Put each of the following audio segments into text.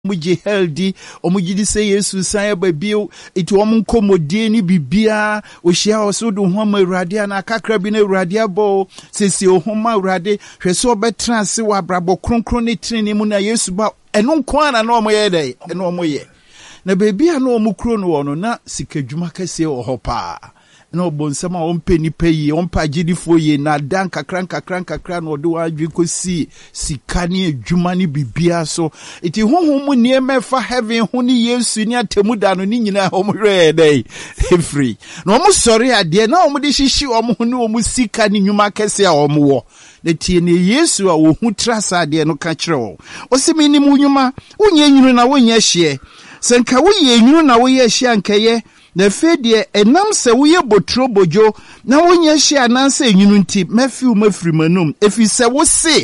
Muji healthy, omujidi say Yesu say babio, it woman komodini bibia, oshia osodo homa radia na kakrabine radia bo, sisi ohoma rade, hweso betra se wa brabo kronkron ne treni mu na Yesu ba, eno kwana na omo ye dey, eno omo ye. Na babia na omo kro no wono na sikadwuma kase oho pa. Na obonsama ompe nipa yi ompa gidifo yi na dan kakran no do adwe kosi sikani adwuma ni bibia so iti honhom ne mefa heaven ho ni Yesu ni atemu da no ni nyina omhwe dey free na omo sori ade na omo de hihyi omo ho ni omo sika ni nwuma kese a omo wo na tie ne Yesu a wo hu trasa ade no ka kire wo osimi ni mu nwuma wonye nwunu na wonye hye senka woye nwunu na woye hye ankaye na fedie enam se woye botro bojo na wonye hye ananse enyunu nti mafiu mafiri manum efi se wo se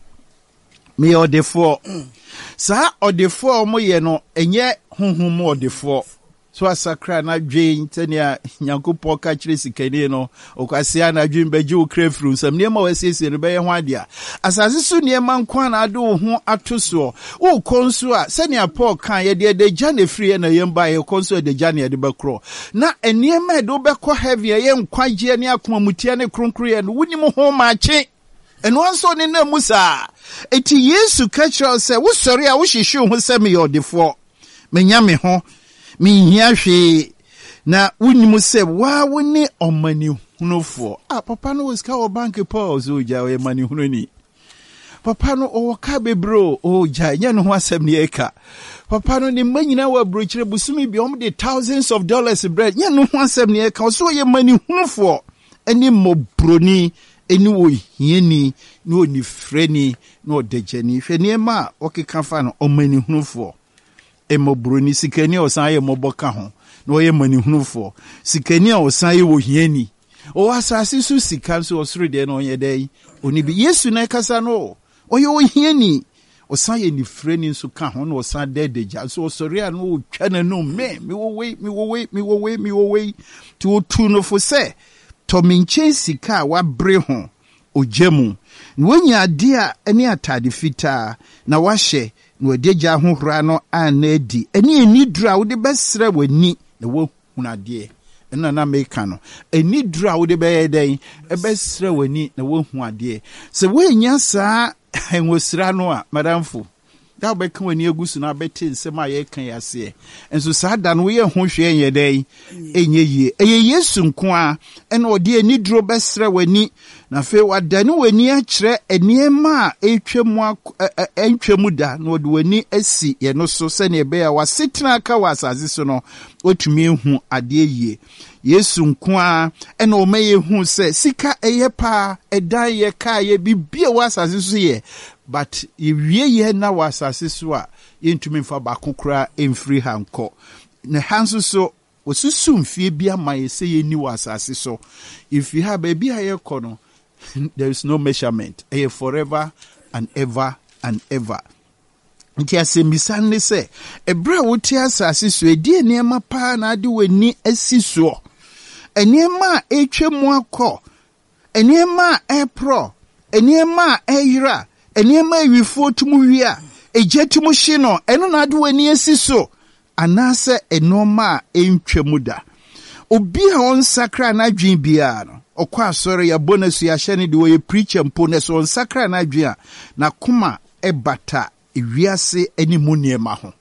me odefo sa odefo mo ye no enye honhom odefo so asakra na dwen tania nyankopɔ ka kire sikani no okwasia na dwen baje wo krefru sam ne ma wasiesie no bɛyɛ ho adea asase so ne ma nkwa na ade wo ho atoso wo konso a sɛnea Paul kan ye de gya na free na yemba ye konso de gya na de bakro na eniema de wo bɛkɔ heaven ye nkwagye ne akoma mutia ne kronkro ye no wunim ho maache eno anso ne na musa eti Yesu ka kire sɛ wo sɔre a wo hwehwe ho sɛ me yodefo menya me ho mihia hwe na wunimu se wa woni omani hunofo papa no was ka o bank pause o ja o mani hunoni papa no o ka bebro o ja nya no ho asem ne eka papa no ne manyina wa brochire busumi bi om de thousands of dollars bread nya no ho asem ne eka so ye mani hunofo eni mobroni eni wo hieni ni oni freni no dejani hwe ne ma o keka fa no omani hunofo emobroni sikani osan ye moboka ho no ye manihunufo sikani osan ye wohiani o asase su sika so osoro de no ye dai oni bi Yesu na kasa no o ye wohiani osan ye ni freni so ka ho no osan dedeja so osori a no twa na no me wo wei ti otu no fo se to minche sika wa bre ho ojamu ni wonya ade a ene atade fita na wahye no deja ho hura no anadi eni dura wo de besre wani na wo hunade ena na meka no eni dura wo de be den e besre wani na wo huade se wo nya saa enwosira no a madamfo da be kan wani agusu na beti nsem a ye kan yase enso saa da no ye ho hwe ye den enye yie eye Yesu nko a ena ode eni duro besre wani na fe wadane wani a kire eniema a entwemu da na ode wani asi ye no so se ne be ya wasetena aka wasaze so no otumi hu ade yie Yesu nko a ena o maye hu se sika eye pa edan ye ka ye bibie wasaze so ye but ewie ye na wasase so a yentumi mfa bakokra emfiri hanko na hanso so osusu mfie bia maye se ye ni wasase so if you have baby aye kono there is no measurement forever and ever and ever nti asemisan ne se ebra wote asase so edi eniema pa na ade wani asiso eniema etwemu akọ eniema epro eniema eyira eniema ewifo tumu wia ejetumu hye no eno na ade wani asiso anase enoma entwemu da obi a on sakra na dwen bia no okwa asore ya bonus ya hye de we preacher mpo ne so on sakra na dwen na kuma ebata ewiase animu niema ho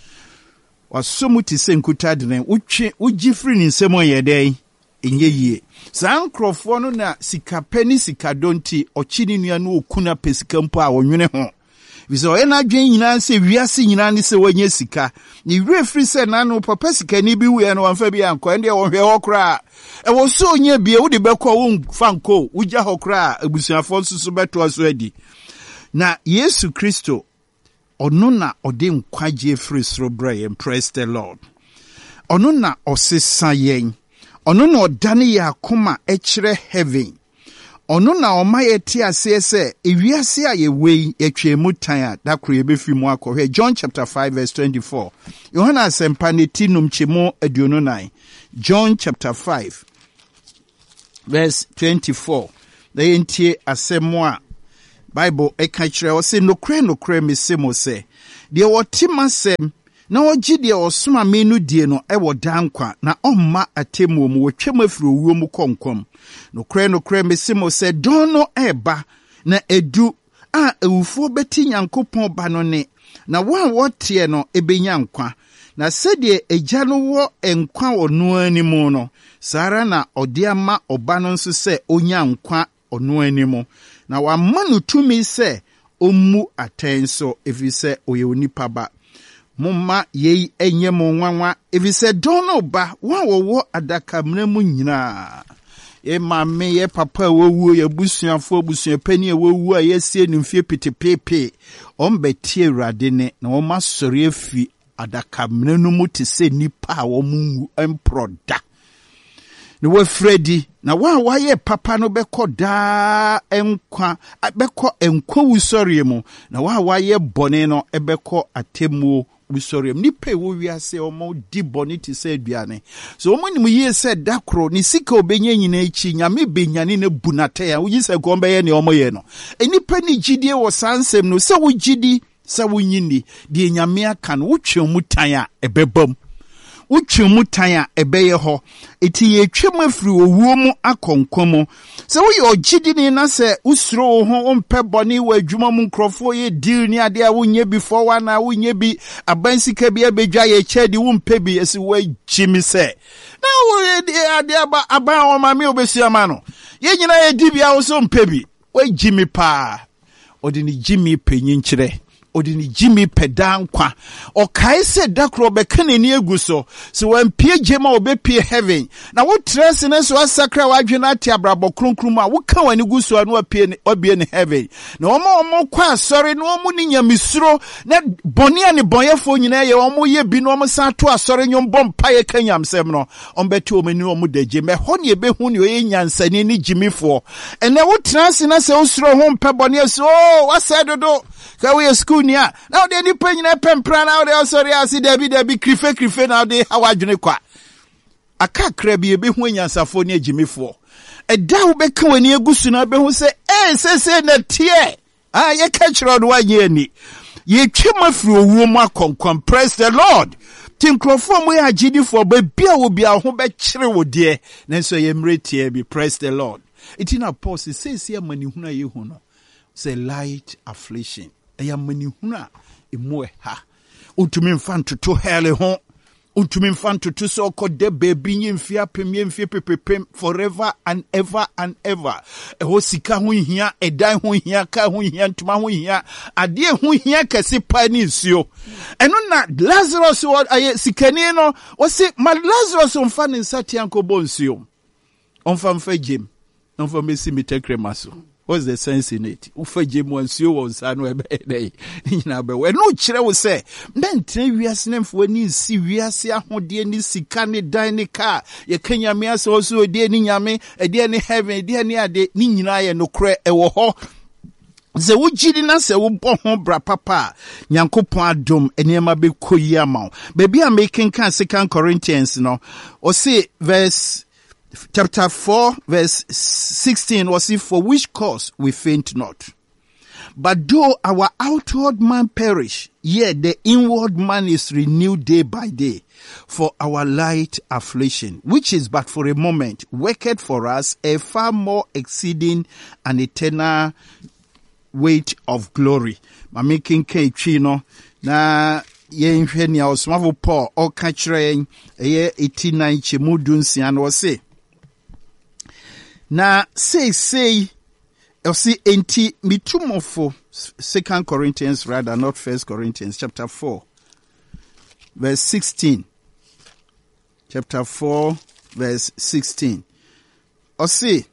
wasomu ti se nkuta de ugifri ni nsemo ye den enye yie saa nkrofo no na sikapeni sikadonti ochini nua no okuna pesika mpo a wonwene ho biso e na dwen nyina se wiase nyina ne se wanya sika ni refri se na no papa sika ni bi wu no wanfa bi anko ende wo hwe hokra e wo so nya bie wo de bekọ wo fanko ugya hokra abusuafo nsusu beto aso adi na Yesu Kristo ono na ode nkwaje free soro bra praise the Lord ono na osesa yen ono na odane ya akoma ekire heaven ono na omaye ti ase se ewiase a ye wei etwemu tan a dakro ye befi mu akọhwe John chapter 5 verse 24 Yohana asempane num chemo aduonu 9 John chapter 5 verse 24 the entie asemo a Bible eka kire o se nokre me se mo se de wotimasem na ogi de osoma menu die no ewo dankwa na omma atemu mu wotwam afiri owuo mu konkom no kre mesimo se don no eba na edu a ewufo beti Nyankopɔn ba no ne na wa wotie no ebenya nkwa na sɛdeɛ agya no wɔ nkwa ɔno animu no sara na ɔde ama ɔba no nso sɛ onya nkwa ɔno animu na wamma no tumi sɛ ɔmmu atɛn so efisɛ ɔyɛ onipa ba mumma yei enye mo nwanwa efisɛ dɔn no ba wa wɔwɔ adakamna mu nyinaa e maame ye papa wowu ye busuafo busuapani wowu a yesie ne mfie petepepe ɔmbetie Awurade ne na wɔma sɔre afi adakamna no mu te sɛ nipa a wɔmu emproda ne wafredi na wa ye papa no bɛkɔ daa enkwa bɛkɔ enkwa wusɔre mu na wa ye bɔne no ebɛkɔ atemuo usorium nipa wo wiase omo di boni ti se aduane so omo nim yie se dakro ni sika obenya nyina echi nyame benyane na bunate ya wuyi se ko mbeye ne omo ye no enipa ni gidie wo sansem no se wo gidi se wo nyini de nyame aka no wotwe mu tan a ebebam wotwe mu tan a ebeye ho eti ye twem afiri owuo mu akonkomo se wo ye ogidi ni na se usuro ho ompe boni wa adwuma mu nkrofo ye deal ni ade a wonye before wa na wonye bi abansika bi abedwa ye chedi wo mpe bi esi wa gimi se na wo ade aba o ma me obesuama no ye nyina ye di bia wo so mpe bi wa gimi pa odi ni gimi penyin kire odini Jimmy pedankwa o kaise dakro bekane ni eguso so wampie jema obepie heaven na wo trese ne so asakra wadwena ati abrabo kronkrum a wo ka wani guso anu apie ne obie ne heaven na omo kwa asore na omo ni nyamisuro na boni ani bonyefo nyina ye omo ye bi no omo sa to asore nyom bompa ye kanyamsem no ombeti omani omo daje me ho ne ebehu ne oye nyansani ni Jimmyfo ene wo trese na se usuro ho mpe boni so wasedodo ka we school nia now de nipa nyina pempra now de osori asi debi krife now de hawadwene kwa akakra bi ebehu anyansafo ne Jimmyfo eda wo beka wani egusu na behu se se na tie ye ka kiro do wanye ni ye twema firi owuo mu akonkom praise the Lord tinkrofo mu ya agidifo ba bia wo bia ho be kire wo de nanso ye mretie bi praise the Lord itina pause se amani huna ye hu no say light affliction eya mani huna emu ha utumi mfanto to hele ho utumi mfanto to so kode baby nyimfia pemyemfie pepepem forever and ever ho sika ho hia edan ho hia ka ho hia ntuma ho hia ade ho hia kase pa ni nsuo eno na Lazarus aye sikani no o se ma Lazarus mfa ne nsatia nkobo nsuo onfa gem onfa mesi mitekremaso. What's the sense in it? Ufaje mwansuo wonsa no ebe dey. Nyina be we no kire wo se mentre wiase nemfo ni si wiase ahode ni sika ni dan ni car ye kanyame aso so de ni nyame de ni heaven de ni ade ni nyina ye no kre ewo ho ze wugidi na se wo bo ho bra papa Nyankopon adom enema be koyi ama baby am making kan 2 Corinthians no o say Chapter 4 verse 16 was it for which cause we faint not. But though our outward man perish, yet the inward man is renewed day by day. For our light affliction, which is but for a moment, worketh for us a far more exceeding and eternal weight of glory. Mami kinke chino na yenhwe ni osmavo Paul o kachire eye 89 chimudunsi and was say na say osi enti mitumofo 2 Corinthians rather not 1 Corinthians chapter 4 verse 16 chapter 4 verse 16 osi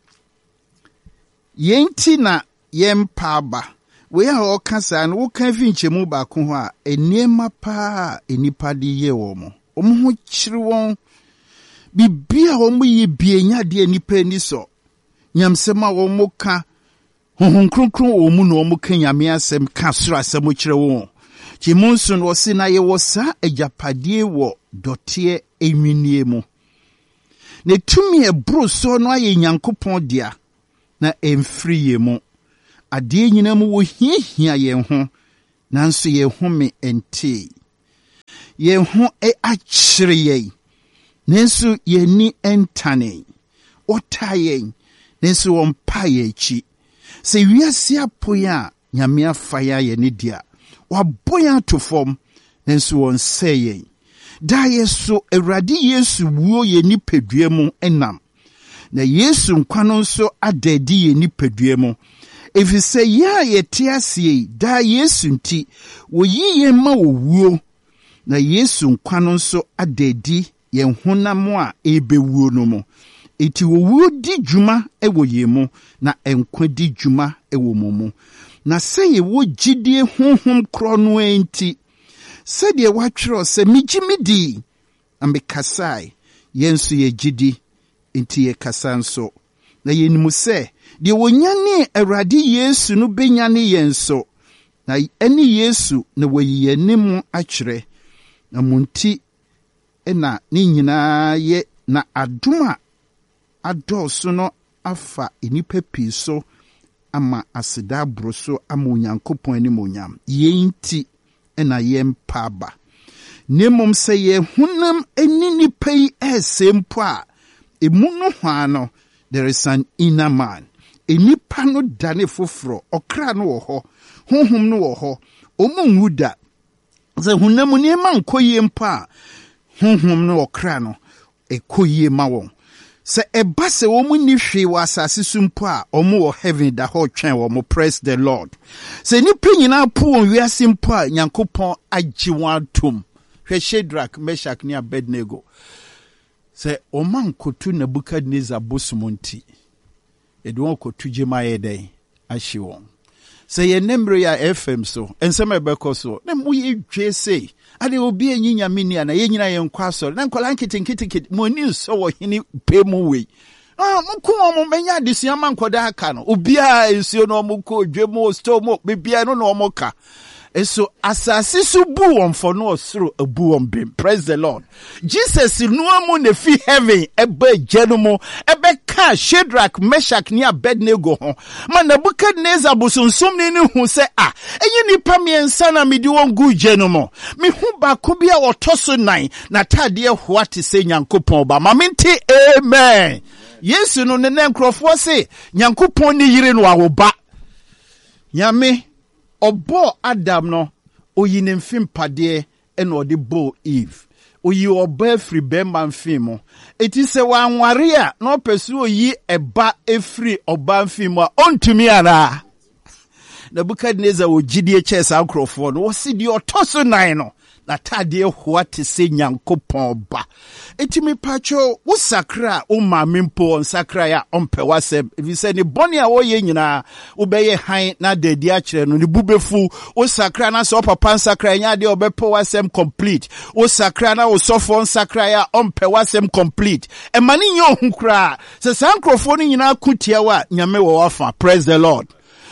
yenti na yempaba we a o kasa na wo kan fi nchemu ba ko ho a eniema pa enipa de ye wo mo ho kire won bibia wo mo ye bienya de enipa ni so nyamsema wo mo ka honhon kronkron wo mu no mo ka nyame asem ka soro asem kire wo chimunso no se na ye wo sa agapade wo dote enwinie mu ne tumi ebro so no aye Nyankopon dia na emfiri ye mu ade nyina mu wo hihia ye ho nanso ye home ente ye ho achire ye nanso ye ni entane otaye nanso wompa ye chi se wiase apoya nyame afaya ye ne dia waboya to fom nanso won seye da yeso Awurade Yesu wuo ye nipadua mu enam na Yesu nkwa no nso adadi ye nipadua mu efise ya ye tiasie da Yesu nti woyi ye ma wuo na Yesu nkwa no nso adadi ye honam a ebewuo no mu eti wuo di dwuma ewo ye mu na enkwa di dwuma ewo mu na se ye wo gidie honhom kro no enti se de watwero se migimidi ambekasai yensu ye gidi enti ye kasanso na yenimu se de wonyane Awurade Yesu no benyane yenso na eni Yesu na wayiye nimu akyere na munti ena ni nyina ye na adoma adoso no afa enipa piso ama aseda broso ama Onyankopɔn ani monyam yenti ena yempa ba nemom se ye hunam eni nipa yi esempo a emu no hwa no there is an inner man enipa no dane foforo okra no wo ho honhom no wo ho omunwuda ze hunam ni ma nkoyie mpa honhom no okra no ekoyie ma won se eba se wo mu ni hwe wa asase sumpo a omo wo heaven da ho twen wo mo praise the Lord se ni penyina po won wiase mpo a Nyankopɔn agye won atom hwe Shadrach Meshach ni Abednego se oman kotu Nebukadnezar bosumonti edwon kotu jemaye den ahye won se ye nemre ya FM so ensema ebeko so na mu ye dwe sei ade obi enyinya mini na ye nyina ye nkwa so na nkola nkitinkiti mo ni nso wo hini pe mu we mko mo menya adesua man koda aka no obi a ensuo no mo ko dwe mo sto mo bibia no no mo ka eso asase su bu won for no osoro abu won bim praise the Lord Jesus no amu na fi heaven ebe jenumo ebe ka Shadrach Meshach ni Abednego ho man Nebukadnezar bosunsom ni hu se enyi nipa miensa na medi won gu jenumo me hu ba ko bia otoso nan na tade ho ate se Nyankopɔn ba mamenti amen Yesu no ne nkrofo se Nyankopɔn ni yire no awoba nyame obo Adam no oyi ne mfimpade ena ode bo Eve oyi oba free bemba mfimo eti se wanware a no pesu oyi eba efri oba mfimo ontumi ara Nebukadnezar ogidie chesa akrofo no wosi di otoso nan no na tade ho te se Nyankopɔn ba etimi pacho wo sakra o mamempo on sakra ya ompe wasem if se ni boni a wo ye nyina wo beye han na dadi a kire no ni bubefu wo sakra na so papa sakra nya de obepo wasem complete wo sakra na wo sofo sakra ya ompe wasem complete e mani nyo hunkra se sankrofo ni nyina kutia wa nyame wo wafa praise the Lord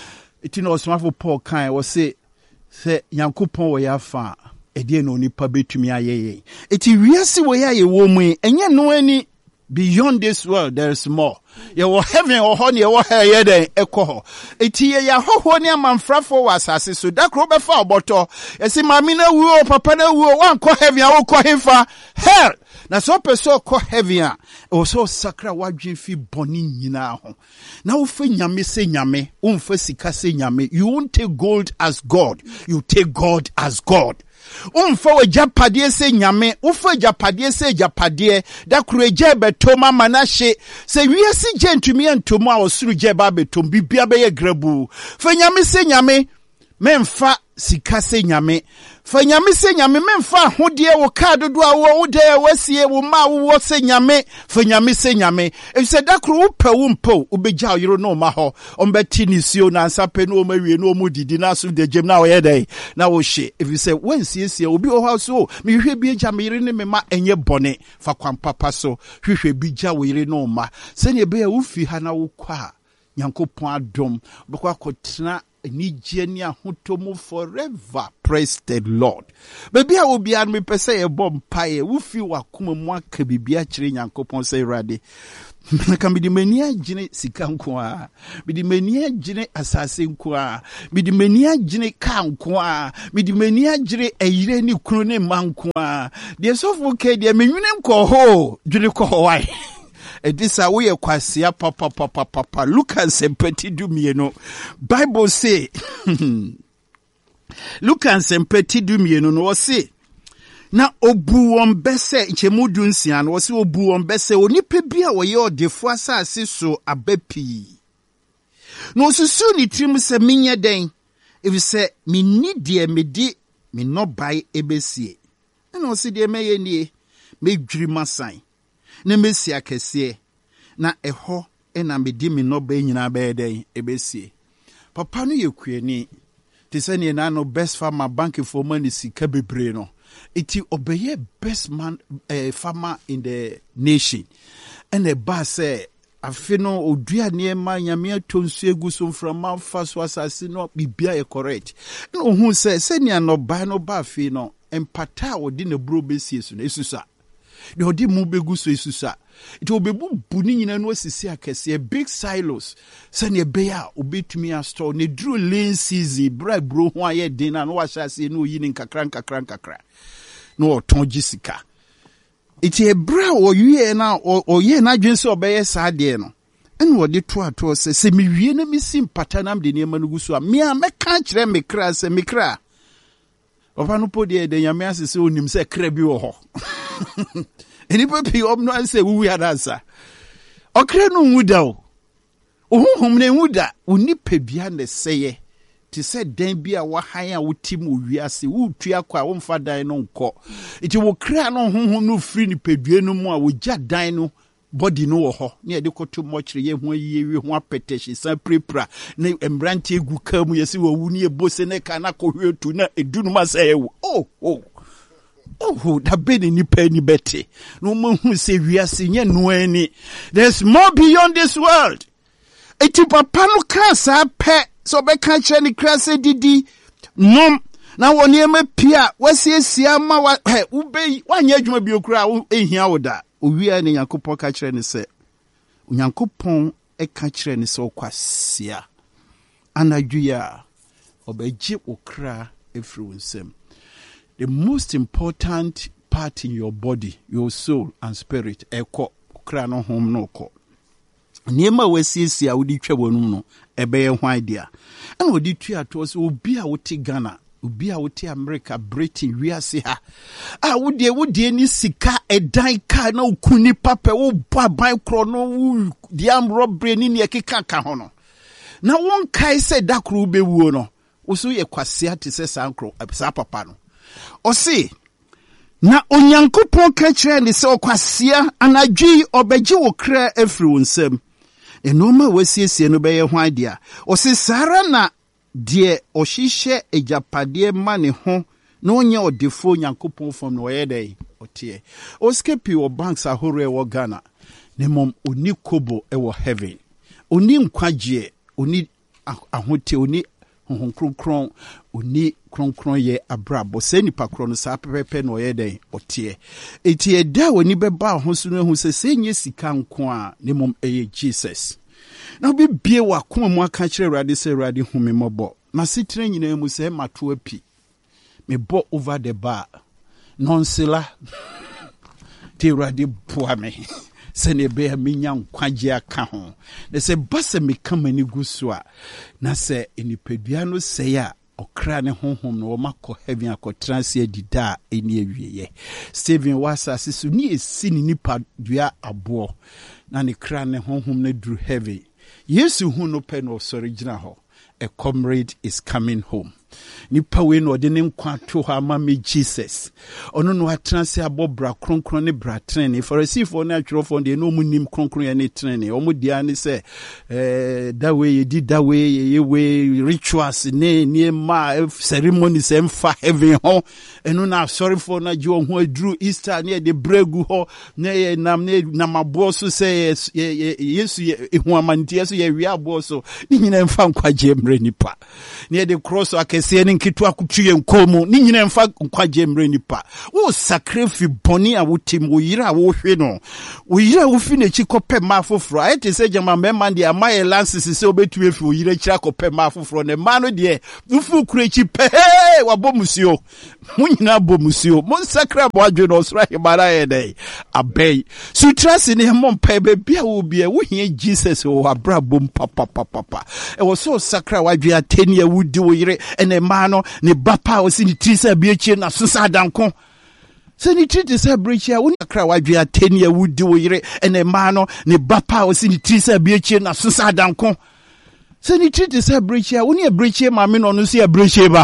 itino osmafo Paul kan wo se Nyankopɔn wo ya fa edie no nipa betumi ayeye eti wiase wo ya ye wo mu enye no ani beyond this world there is more ye wo heaven or ho ne wo ha ye den ekoho eti ye ya hoho ne amanfrafo wa asase so dakro be fa oboto esi mami na wuo papa na wuo wan ko heaven a wo ko hefa hell na so person ko heaven a o so sakra wadwen fi boni nyina ho na wo fa nyame se nyame wo mfa sika se nyame you won't take gold as God you take God as God umfa wajapadie se nyame ufa japadie se japadie da kureje betoma manashe se wiase gentumi antomo a osuru je ba betom bibia be ye grabu fa nyame se nyame memfa sika se nyame fa nyame se nyame memfa hodie wo card do a wo de wasie wo ma wo se nyame fa nyame se nyame e se da kru upa wo mpo ubegya yiro no ma ho ombeti ni sio na ansape no mawie no mu didi na so de gem na wo ye dai na wo hye if you say when siesie obi o ha so me hwe bi gya me yire ne me ma enye bone fa kwan papa so hwehwe bi gya wo yire no ma se ne be a wo fi ha na wo kwa Nyankopɔn adom bɛkɔ akɔtena Nijeni ahutomu forever. Praise the Lord. Baby, I will be at me per se a bomb pie. Wufi wa kuma mwaka bibia chiri nyankopon se rade. Naka midi menia jine sikankwa. Midi menia jine assassin kwa. Midi menia jine kankwa. Midi menia jine eyire ni krone mankwa. Diye sofu ke diye menyune mko ho. June ko hawai. Edisa we kwasia papa Lucas empati dumieno Bible say Lucas empati dumieno no say na obu won bese nchemudu nsia no say obu won bese onipa bia wo ye odefo asase so abapi no susu ni trim se menye den if say me ni de medi me no bai ebesie na o se de meye nie me dwiri masan na mesi akese na eho na medi me no ba nyina ba eden ebesie papa no yekuani te se ne na no best farmer bank for money sika bebre no iti obeye best man farmer in the nation and the ba say afino odua ne ma nyame atonsu eguso from faso asase no bibia e correct no hu se ne no ba afi no empata odi na bro besie so na esusa de odi mu begu so esusa it will be buni nyina no asisi akese big silos se ne be ya obetumi a store ne dru lean season bra bro ho aye din na no wa hyase no yi ni nkakra no oton gisika iti ebra oye na oye na dwen se obeye sa de no ene wode to se me wie na misi mpata nam de ne manugu so a me a meka kire me kra se me kra ofa no podi de nyame asese onim se kra bi wo ho enipa pi omno anse wuwi adansa okra no nwuda o ohunhum ne nwuda onipa bia ne seye ti se dan bia wa han a wotim owiase wutu akwa wo mfa dan no nko iti wo kra no honhom no firi ni pedue no mu a wo gya dan no body no wo ho ne de koto mochire ye ho yiye ho apeteshi san prepra ne embrante egu ka mu yesi wo wu ne ebose ne ka na kohwetu na edunu ma say da beni ni pe ni bete no mahu se wiase nye no ani there's more beyond this world eti papa no ka sa pe so be ka kire ni krase didi nom na woni ema pia wasiesia ma wa ube wanya adwuma bi okura ehia woda owia ne yakopon ka kire ni se yakopon e ka kire ni se okwasia anadwia obeji okra efri wonsem. The most important part in your body, your soul and spirit, eko okra no home no ko. Niema wesiesi a wodi twa wonum no ebe ye hwan dia. Ana wodi twa to so obi a wote Ghana, obi a wote America, Britain, wiase ha. Ah wodi ni sika edan ka na okuni papa wo baban kro no di am robbery ni ne keka ka ho no. Na won kai se dakro be wuo no. Wo so ye kwase ate se sankro sa papa no. Osi na onyankopon ka kire ni se okwasia anadwi obeji wo kra afri wonsam enoma wasiesie no beye hwan dia osi sara na de ohihye ejapade ma ne ho na onye odefo onyankopon fam no ye dai otie oskepi wo banks ahore wo Ghana ne mom oni kobo e wo heaven oni nkwaje oni ahote oni kronkron oni kronkron ye abrabo se nipa kron sa pepepe no ye den otie eti eda woni beba ho so no hu se senye sika nko a ne mom eye Jesus na bi bie wa koma mu aka kire Awurade se Awurade hu me mobo na sitire nyina mu se mato api me bo over the bar nonsela ti Awurade boa me se ne be amenya nkwaje aka ho ne se base me kamani gusua na se enipadua no se ya okra ne honhom no makọ heaven akọtranse adida eni awieye Steven wasa sisu ni esi ni nipa dua abo na ne kra ne honhom na duru heaven Yesu hu no pe no original ho a comrade is coming home nipa we no de ne nkwa to ha ma me Jesus ono no atena se abobra kronkron ne bra trene Pharisee na atwerofo de no mu nim kronkron ya ne trene omo dia ne se that way did that way rituals ne ma ceremonies emfa heaven ho eno na sorry for na jo ho aduru Easter ne de bregu ho ne nam abo so se Yesu ehu amantie so ye wi abo so ni nyina emfa nkwaje mre nipa ne de cross akese ne nkitu akutuye nkomu ni nyina emfa nkwaje mre nipa wo sacrifice boni a wotim wo yira wo hwe no wo yira wo fi na chi kope ma foforo ayete se jama mema de amaye lances se obetu efi wo yira kira kope ma foforo ne ma no de ufu kure chi pe wa bomusio mo nyina bomusio mo sakra bo adwe no sra himara ye dai abei so trust ne mo mpa be bia wo bia wo hie Jesus wo abra bom papa e wo so sakra wadwe ateni awudi wo yire ene ma no ne bapa o si ni trisa bia chie na so sa danko se ni treat se breachia wo sakra wadwe ateni awudi wo yire ene ma no ne bapa o si ni trisa bia chie na so sa danko se ni treat se breachia wo ni breachia ma me no no si breachia ba